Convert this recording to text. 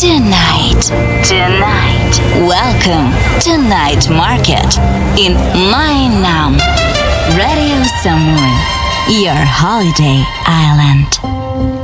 Tonight. Welcome to Night Market in Mainam. Radio Samui, your holiday island.